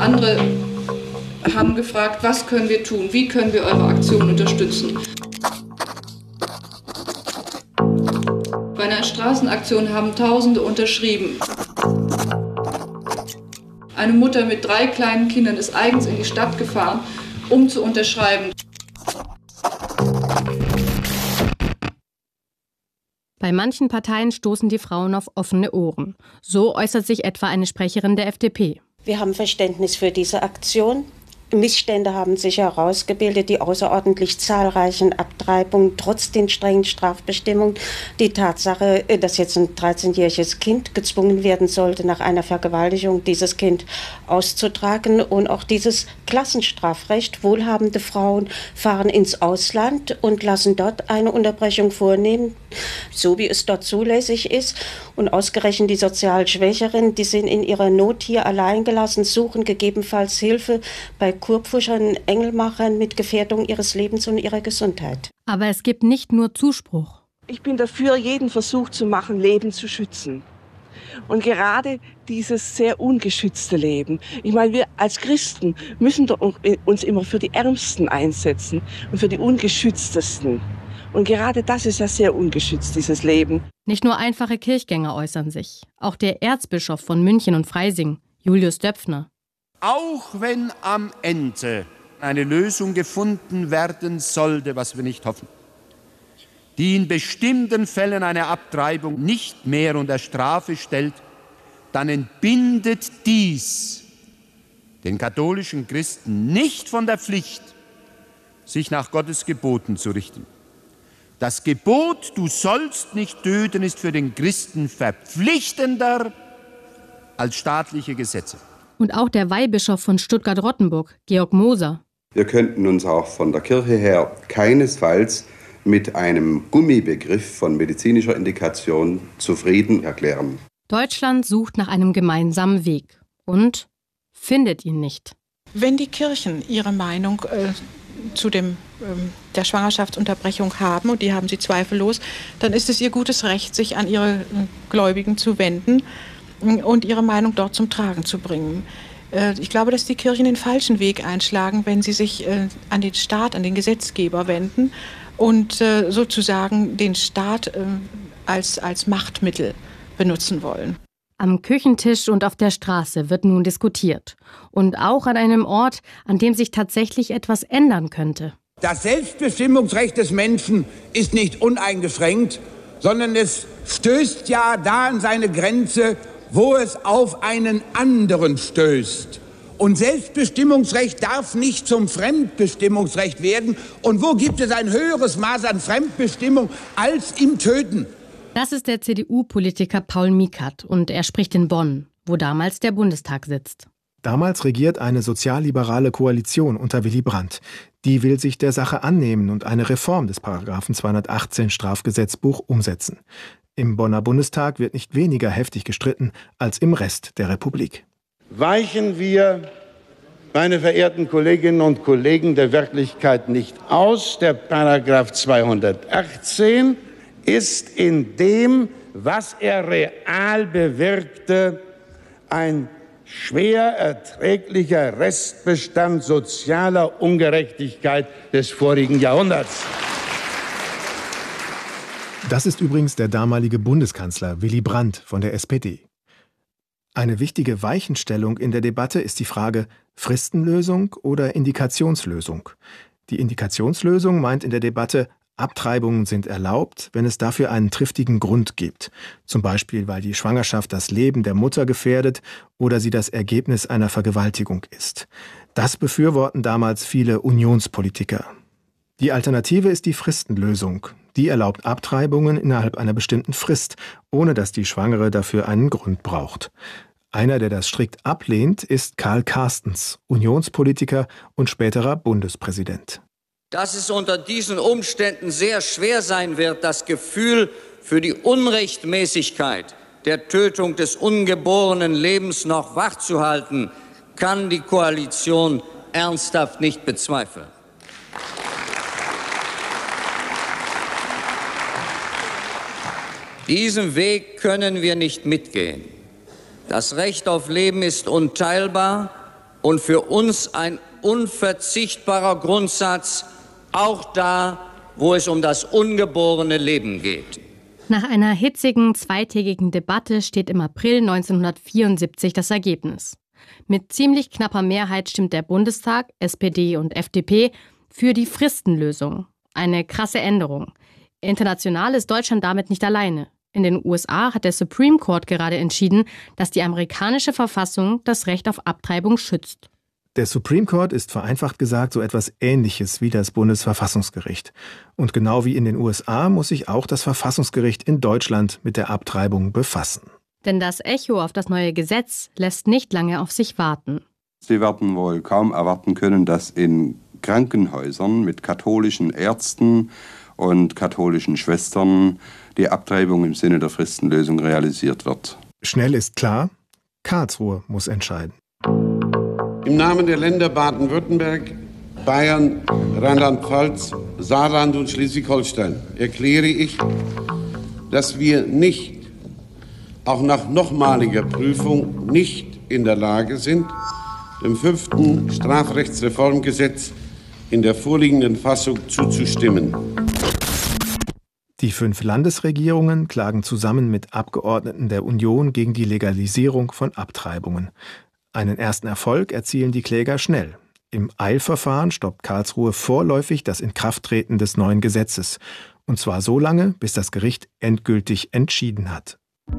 Andere haben gefragt, was können wir tun, wie können wir eure Aktion unterstützen. Bei einer Straßenaktion haben Tausende unterschrieben. Eine Mutter mit 3 kleinen Kindern ist eigens in die Stadt gefahren, um zu unterschreiben. Bei manchen Parteien stoßen die Frauen auf offene Ohren. So äußert sich etwa eine Sprecherin der FDP. Wir haben Verständnis für diese Aktion. Missstände haben sich herausgebildet, die außerordentlich zahlreichen Abtreibungen trotz den strengen Strafbestimmungen. Die Tatsache, dass jetzt ein 13-jähriges Kind gezwungen werden sollte, nach einer Vergewaltigung dieses Kind auszutragen. Und auch dieses Klassenstrafrecht. Wohlhabende Frauen fahren ins Ausland und lassen dort eine Unterbrechung vornehmen, so wie es dort zulässig ist. Und ausgerechnet die sozial Schwächeren, die sind in ihrer Not hier allein gelassen, suchen gegebenenfalls Hilfe bei Kurpfuschern, Engelmachern mit Gefährdung ihres Lebens und ihrer Gesundheit. Aber es gibt nicht nur Zuspruch. Ich bin dafür, jeden Versuch zu machen, Leben zu schützen. Und gerade dieses sehr ungeschützte Leben. Ich meine, wir als Christen müssen uns immer für die Ärmsten einsetzen und für die Ungeschütztesten. Und gerade das ist ja sehr ungeschützt, dieses Leben. Nicht nur einfache Kirchgänger äußern sich. Auch der Erzbischof von München und Freising, Julius Döpfner. Auch wenn am Ende eine Lösung gefunden werden sollte, was wir nicht hoffen, die in bestimmten Fällen eine Abtreibung nicht mehr unter Strafe stellt, dann entbindet dies den katholischen Christen nicht von der Pflicht, sich nach Gottes Geboten zu richten. Das Gebot, du sollst nicht töten, ist für den Christen verpflichtender als staatliche Gesetze. Und auch der Weihbischof von Stuttgart-Rottenburg, Georg Moser. Wir könnten uns auch von der Kirche her keinesfalls mit einem Gummibegriff von medizinischer Indikation zufrieden erklären. Deutschland sucht nach einem gemeinsamen Weg und findet ihn nicht. Wenn die Kirchen ihre Meinung zu der Schwangerschaftsunterbrechung haben, und die haben sie zweifellos, dann ist es ihr gutes Recht, sich an ihre Gläubigen zu wenden und ihre Meinung dort zum Tragen zu bringen. Ich glaube, dass die Kirchen den falschen Weg einschlagen, wenn sie sich an den Staat, an den Gesetzgeber wenden und sozusagen den Staat als Machtmittel benutzen wollen. Am Küchentisch und auf der Straße wird nun diskutiert. Und auch an einem Ort, an dem sich tatsächlich etwas ändern könnte. Das Selbstbestimmungsrecht des Menschen ist nicht uneingeschränkt, sondern es stößt ja da an seine Grenze, wo es auf einen anderen stößt. Und Selbstbestimmungsrecht darf nicht zum Fremdbestimmungsrecht werden. Und wo gibt es ein höheres Maß an Fremdbestimmung als im Töten? Das ist der CDU-Politiker Paul Mikat und er spricht in Bonn, wo damals der Bundestag sitzt. Damals regiert eine sozialliberale Koalition unter Willy Brandt. Die will sich der Sache annehmen und eine Reform des Paragraphen 218 Strafgesetzbuch umsetzen. Im Bonner Bundestag wird nicht weniger heftig gestritten als im Rest der Republik. Weichen wir, meine verehrten Kolleginnen und Kollegen, der Wirklichkeit nicht aus. Der Paragraph 218 ist in dem, was er real bewirkte, ein schwer erträglicher Restbestand sozialer Ungerechtigkeit des vorigen Jahrhunderts. Das ist übrigens der damalige Bundeskanzler Willy Brandt von der SPD. Eine wichtige Weichenstellung in der Debatte ist die Frage Fristenlösung oder Indikationslösung. Die Indikationslösung meint in der Debatte, Abtreibungen sind erlaubt, wenn es dafür einen triftigen Grund gibt. Zum Beispiel, weil die Schwangerschaft das Leben der Mutter gefährdet oder sie das Ergebnis einer Vergewaltigung ist. Das befürworten damals viele Unionspolitiker. Die Alternative ist die Fristenlösung. Die erlaubt Abtreibungen innerhalb einer bestimmten Frist, ohne dass die Schwangere dafür einen Grund braucht. Einer, der das strikt ablehnt, ist Karl Carstens, Unionspolitiker und späterer Bundespräsident. Dass es unter diesen Umständen sehr schwer sein wird, das Gefühl für die Unrechtmäßigkeit der Tötung des ungeborenen Lebens noch wachzuhalten, kann die Koalition ernsthaft nicht bezweifeln. Diesen Weg können wir nicht mitgehen. Das Recht auf Leben ist unteilbar und für uns ein unverzichtbarer Grundsatz, auch da, wo es um das ungeborene Leben geht. Nach einer hitzigen zweitägigen Debatte steht im April 1974 das Ergebnis. Mit ziemlich knapper Mehrheit stimmt der Bundestag, SPD und FDP, für die Fristenlösung. Eine krasse Änderung. International ist Deutschland damit nicht alleine. In den USA hat der Supreme Court gerade entschieden, dass die amerikanische Verfassung das Recht auf Abtreibung schützt. Der Supreme Court ist vereinfacht gesagt so etwas Ähnliches wie das Bundesverfassungsgericht. Und genau wie in den USA muss sich auch das Verfassungsgericht in Deutschland mit der Abtreibung befassen. Denn das Echo auf das neue Gesetz lässt nicht lange auf sich warten. Sie werden wohl kaum erwarten können, dass in Krankenhäusern mit katholischen Ärzten und katholischen Schwestern die Abtreibung im Sinne der Fristenlösung realisiert wird. Schnell ist klar, Karlsruhe muss entscheiden. Im Namen der Länder Baden-Württemberg, Bayern, Rheinland-Pfalz, Saarland und Schleswig-Holstein erkläre ich, dass wir nicht, auch nach nochmaliger Prüfung, nicht in der Lage sind, dem 5. Strafrechtsreformgesetz in der vorliegenden Fassung zuzustimmen. Die 5 Landesregierungen klagen zusammen mit Abgeordneten der Union gegen die Legalisierung von Abtreibungen. Einen ersten Erfolg erzielen die Kläger schnell. Im Eilverfahren stoppt Karlsruhe vorläufig das Inkrafttreten des neuen Gesetzes. Und zwar so lange, bis das Gericht endgültig entschieden hat.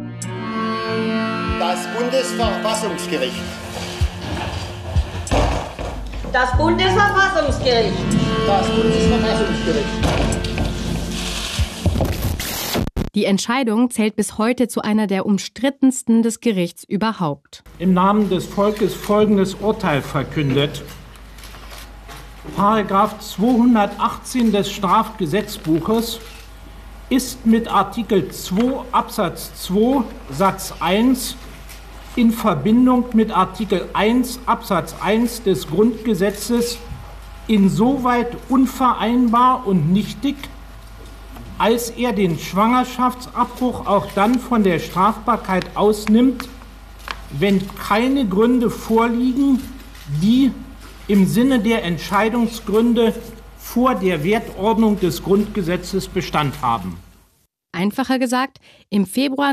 Das Bundesverfassungsgericht. Das Bundesverfassungsgericht. Das Bundesverfassungsgericht. Die Entscheidung zählt bis heute zu einer der umstrittensten des Gerichts überhaupt. Im Namen des Volkes folgendes Urteil verkündet. Paragraph 218 des Strafgesetzbuches ist mit Artikel 2 Absatz 2 Satz 1 in Verbindung mit Artikel 1 Absatz 1 des Grundgesetzes insoweit unvereinbar und nichtig, als er den Schwangerschaftsabbruch auch dann von der Strafbarkeit ausnimmt, wenn keine Gründe vorliegen, die im Sinne der Entscheidungsgründe vor der Wertordnung des Grundgesetzes Bestand haben. Einfacher gesagt, im Februar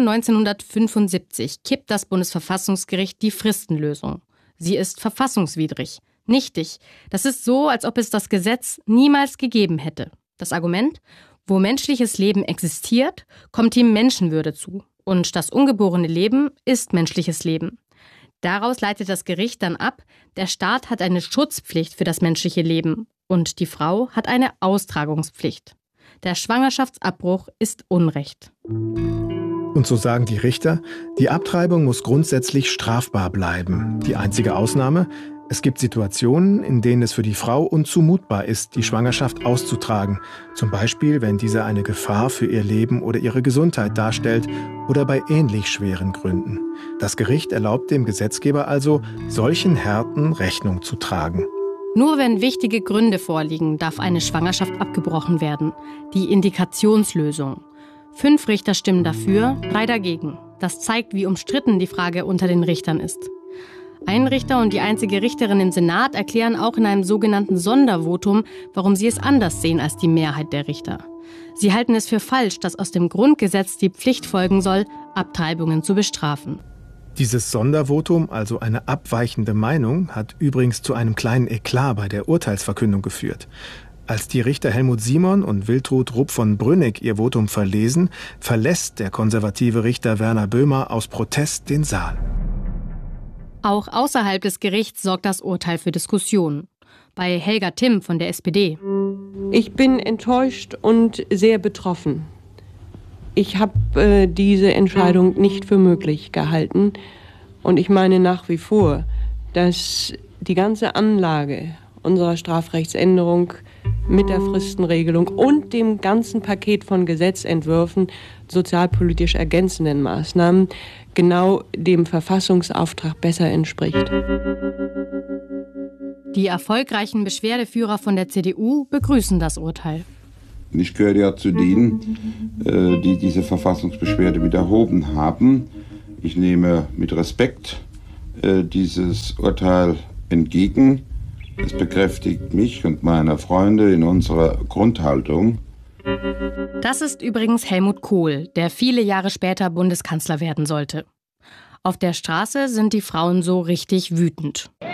1975 kippt das Bundesverfassungsgericht die Fristenlösung. Sie ist verfassungswidrig, nichtig. Das ist so, als ob es das Gesetz niemals gegeben hätte. Das Argument: Wo menschliches Leben existiert, kommt ihm Menschenwürde zu. Und das ungeborene Leben ist menschliches Leben. Daraus leitet das Gericht dann ab, der Staat hat eine Schutzpflicht für das menschliche Leben und die Frau hat eine Austragungspflicht. Der Schwangerschaftsabbruch ist Unrecht. Und so sagen die Richter, die Abtreibung muss grundsätzlich strafbar bleiben. Die einzige Ausnahme: Es gibt Situationen, in denen es für die Frau unzumutbar ist, die Schwangerschaft auszutragen. Zum Beispiel, wenn diese eine Gefahr für ihr Leben oder ihre Gesundheit darstellt oder bei ähnlich schweren Gründen. Das Gericht erlaubt dem Gesetzgeber also, solchen Härten Rechnung zu tragen. Nur wenn wichtige Gründe vorliegen, darf eine Schwangerschaft abgebrochen werden. Die Indikationslösung. 5 Richter stimmen dafür, 3 dagegen. Das zeigt, wie umstritten die Frage unter den Richtern ist. Ein Richter und die einzige Richterin im Senat erklären auch in einem sogenannten Sondervotum, warum sie es anders sehen als die Mehrheit der Richter. Sie halten es für falsch, dass aus dem Grundgesetz die Pflicht folgen soll, Abtreibungen zu bestrafen. Dieses Sondervotum, also eine abweichende Meinung, hat übrigens zu einem kleinen Eklat bei der Urteilsverkündung geführt. Als die Richter Helmut Simon und Wiltrud Rupp von Brünnig ihr Votum verlesen, verlässt der konservative Richter Werner Böhmer aus Protest den Saal. Auch außerhalb des Gerichts sorgt das Urteil für Diskussionen. Bei Helga Timm von der SPD. Ich bin enttäuscht und sehr betroffen. Ich habe diese Entscheidung nicht für möglich gehalten. Und ich meine nach wie vor, dass die ganze Anlage unserer Strafrechtsänderung mit der Fristenregelung und dem ganzen Paket von Gesetzentwürfen, sozialpolitisch ergänzenden Maßnahmen, genau dem Verfassungsauftrag besser entspricht. Die erfolgreichen Beschwerdeführer von der CDU begrüßen das Urteil. Ich gehöre ja zu denen, die diese Verfassungsbeschwerde mit erhoben haben. Ich nehme mit Respekt dieses Urteil entgegen. Es bekräftigt mich und meine Freunde in unserer Grundhaltung. Das ist übrigens Helmut Kohl, der viele Jahre später Bundeskanzler werden sollte. Auf der Straße sind die Frauen so richtig wütend.